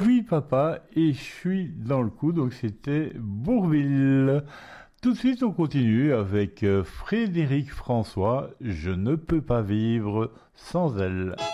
suis papa et je suis dans le coup, donc c'était Bourvil. Tout de suite, on continue avec Frédéric François, Je ne peux pas vivre sans elle.